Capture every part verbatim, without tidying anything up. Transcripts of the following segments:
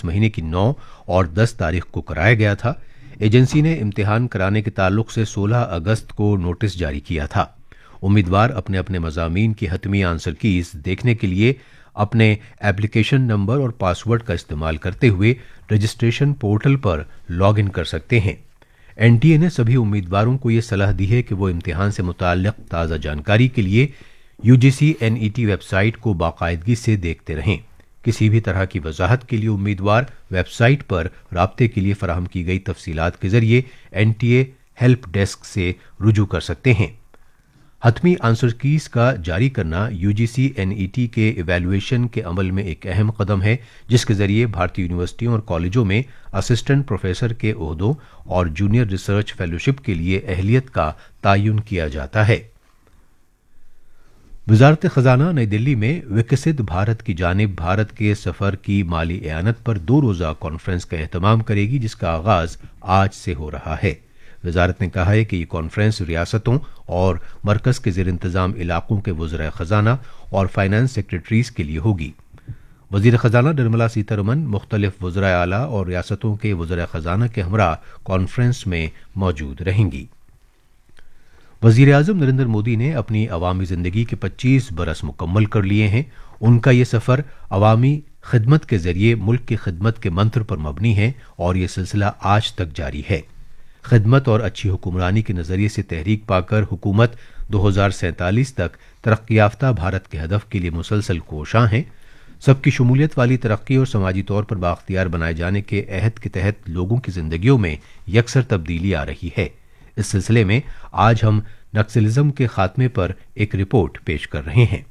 इस महीने की नौ और दस तारीख को कराया गया था। एजेंसी ने इम्तिहान कराने के ताल्लुक से सोलह अगस्त को नोटिस जारी किया था। उम्मीदवार अपने अपने मज़ामीन की हतमी आंसर कीज देखने के लिए अपने एप्लीकेशन नंबर और पासवर्ड का इस्तेमाल करते हुए रजिस्ट्रेशन पोर्टल पर लॉग इन कर सकते हैं। एनटीए ने सभी उम्मीदवारों को ये सलाह दी है कि वो इम्तिहान से मुताल्लिक़ ताज़ा जानकारी के लिए यूजीसी एनईटी वेबसाइट को बाकायदगी से देखते रहें। किसी भी तरह की वजाहत के लिए उम्मीदवार वेबसाइट पर राब्ते के लिए फराहम की गई तफसीलात के जरिए एनटीए हेल्प डेस्क से रुजू कर सकते हैं। हतमी आंसर कीज का जारी करना यूजीसी एनईटी के इवैल्यूएशन के अमल में एक अहम कदम है, जिसके जरिए भारतीय यूनिवर्सिटियों और कॉलेजों में असिस्टेंट प्रोफेसर के ओहदों और जूनियर रिसर्च फेलोशिप के लिए अहलियत का तयन किया जाता है। वजारत खजाना नई दिल्ली में विकसित भारत की जानिब भारत के सफर की माली एआनत पर दो रोज़ा कॉन्फ्रेंस का एहतमाम करेगी, जिसका आगाज आज से हो रहा है। वजारत ने कहा है कि ये कॉन्फ्रेंस रियासतों और मरकज के ज़ेर इंतज़ाम इलाकों के वज़राए खजाना और फाइनेंस सेक्रेटरीज के लिए होगी। वज़ीर खजाना निर्मला सीतारमन मुख्तलिफ वज़राए आला और रियासतों के वज़राए खजाना के हमरा कॉन्फ्रेंस में मौजूद रहेंगी। वज़ीर आज़म नरेंद्र मोदी ने अपनी अवामी ज़िंदगी के पच्चीस बरस मुकम्मल कर लिए हैं। उनका ये सफ़र अवामी खिदमत के ज़रिए मुल्क की खिदमत के मंत्र पर मबनी है और ये सिलसिला आज तक जारी है। खिदमत और अच्छी हुक्मरानी के नज़रिए से तहरीक पाकर हुकूमत दो हज़ार सैंतालीस तक तरक्की याफ्ता भारत के हदफ के लिए मुसलसल कोशां हैं। सबकी शमूलियत वाली तरक्की और समाजी तौर पर बाख्तियार बनाए जाने के अहद के तहत लोगों की जिंदगियों में यकसर तब्दीली आ रही है। इस सिलसिले में आज हम नक्सलिज्म के खात्मे पर एक रिपोर्ट पेश कर रहे हैं।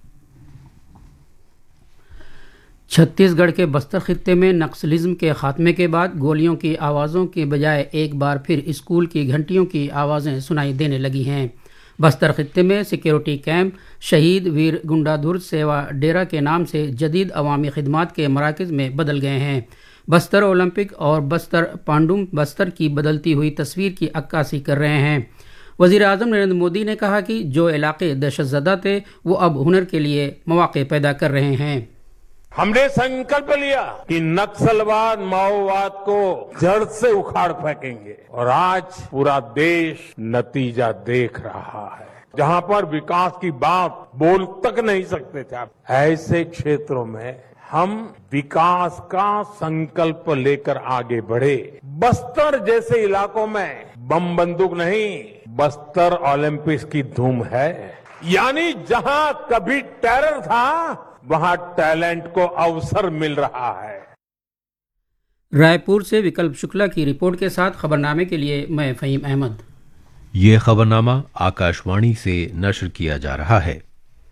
छत्तीसगढ़ के बस्तर खित्ते में नक्सलिज्म के खात्मे के बाद गोलियों की आवाज़ों के बजाय एक बार फिर स्कूल की घंटियों की आवाज़ें सुनाई देने लगी हैं। बस्तर खित्ते में सिक्योरिटी कैंप शहीद वीर गुंडाधुर सेवा डेरा के नाम से जदीद अवामी खिदमात के मराकज़ में बदल गए हैं। बस्तर ओलंपिक और बस्तर पांडुम बस्तर की बदलती हुई तस्वीर की अक्कासी कर रहे हैं। वज़ीर आज़म नरेंद्र मोदी ने कहा कि जो इलाके दहशतज़दा थे वो अब हुनर के लिए मौके पैदा कर रहे हैं। हमने संकल्प लिया कि नक्सलवाद माओवाद को जड़ से उखाड़ फेंकेंगे और आज पूरा देश नतीजा देख रहा है। जहां पर विकास की बात बोल तक नहीं सकते थे, ऐसे क्षेत्रों में हम विकास का संकल्प लेकर आगे बढ़े। बस्तर जैसे इलाकों में बम बंदूक नहीं, बस्तर ओलंपिक्स की धूम है। यानी जहां कभी टेरर था वहां टैलेंट को अवसर मिल रहा है। रायपुर से विकल्प शुक्ला की रिपोर्ट के साथ खबरनामे के लिए मैं फहीम अहमद। ये खबरनामा आकाशवाणी से नशर किया जा रहा है।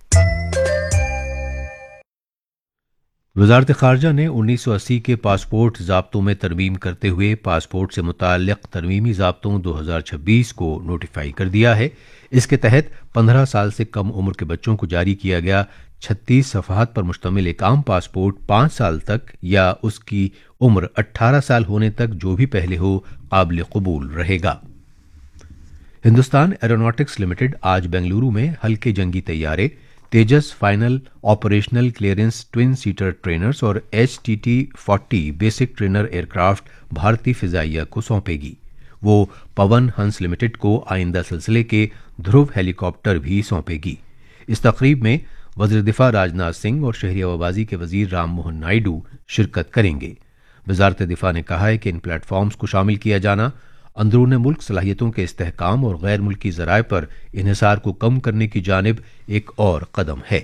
वजारत खारजा ने उन्नीस सौ अस्सी के पासपोर्ट ज़ाब्तों में तरमीम करते हुए पासपोर्ट से मुताल्लिक़ तरमीमी ज़ाब्तों दो हज़ार छब्बीस को नोटिफाई कर दिया है। इसके तहत पंद्रह साल से कम उम्र के बच्चों को जारी किया गया छत्तीस सफ़हात पर मुश्तमिल एक आम पासपोर्ट पाँच साल तक या उसकी उम्र अट्ठारह साल होने तक जो भी पहले हो काबिल कबूल रहेगा। हिंदुस्तान एरोनॉटिक्स लिमिटेड आज बेंगलुरु में हल्के जंगी तैयारे तेजस final operational clearance twin seater trainers और H T T forty basic trainer aircraft भारतीय फिजाइया को सौंपेगी। वो पवन हंस लिमिटेड को आइंदा सिलसिले के ध्रुव हेलीकॉप्टर भी सौंपेगी। इस तकरीब में वज़ीर दिफा राजनाथ सिंह और शहरी हवाबाजी के वज़ीर राम मोहन नायडू शिरकत करेंगे। वज़ारत दिफा ने कहा है कि इन प्लेटफॉर्म्स को शामिल किया जाना अंदरून मुल्क सलाहियतों के इस्तेहकाम और गैर मुल्की ज़राए पर इन्हिसार को कम करने की जानिब एक और कदम है।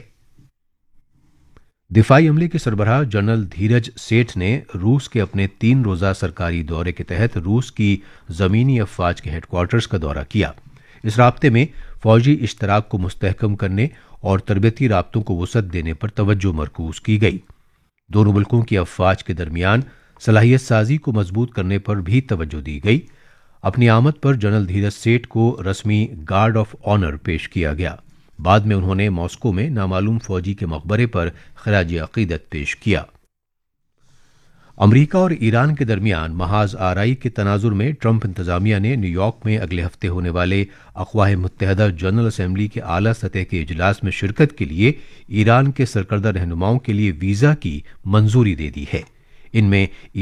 दिफाई अमले के सरबराह जनरल धीरज सेठ ने रूस के अपने तीन रोज़ा सरकारी दौरे के तहत रूस की ज़मीनी अफवाज के हेडक्वार्टर्स का दौरा किया। इस राब्ते में फौजी इश्तराक को मुस्तहकम करने और तरबती राब्तों को वसअत देने पर तवज्जो मरकूज की गई। दोनों मुल्कों की अफवाज के दरमियान सलाहियत साजी को मजबूत करने पर भी तवज्जो दी गई। अपनी आमद पर जनरल धीरज सेठ को रस्मी गार्ड ऑफ ऑनर पेश किया गया। बाद में उन्होंने मॉस्को में नामालूम फौजी के मकबरे पर खराज अकीदत पेश किया। अमरीका और ईरान के दरमियान महाज आराई के तनाजुर में ट्रंप इंतजामिया ने न्यूयॉर्क में अगले हफ्ते होने वाले अक़वाम मुत्तहदा जनरल असम्बली के आला सतह के इजलास में शिरकत के लिए ईरान के सरकर्दा रहनुमाओं के लिए वीज़ा की मंजूरी दे दी है। इनमें